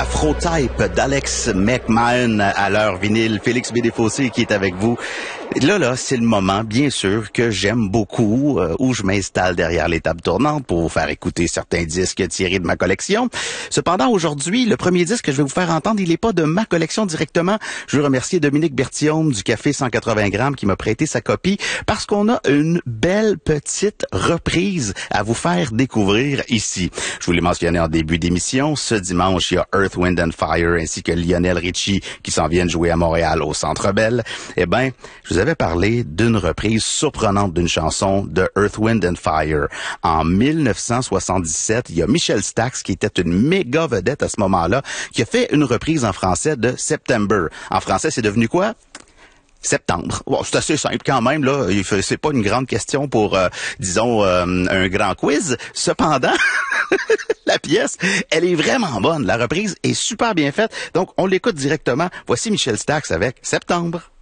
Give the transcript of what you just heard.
Afro-Type d'Alex McMahon à l'heure vinyle. Félix Bédéfossé qui est avec vous. Là, c'est le moment, bien sûr, que j'aime beaucoup, où je m'installe derrière les tables tournantes pour vous faire écouter certains disques tirés de ma collection. Cependant, aujourd'hui, le premier disque que je vais vous faire entendre, il n'est pas de ma collection directement. Je veux remercier Dominique Berthiaume du Café 180 grammes qui m'a prêté sa copie parce qu'on a une belle petite reprise à vous faire découvrir ici. Je vous l'ai mentionné en début d'émission. Ce dimanche, il y a Earth, Wind and Fire ainsi que Lionel Richie qui s'en viennent jouer à Montréal au Centre Bell. Eh ben, je vous avais parlé d'une reprise surprenante d'une chanson de Earth, Wind and Fire. En 1977, il y a Michel Stax, qui était une méga vedette à ce moment-là, qui a fait une reprise en français de September. En français, c'est devenu quoi? Septembre. Bon, c'est assez simple quand même, là. C'est pas une grande question pour, disons, un grand quiz. Cependant, la pièce, elle est vraiment bonne. La reprise est super bien faite. Donc, on l'écoute directement. Voici Michel Stax avec Septembre.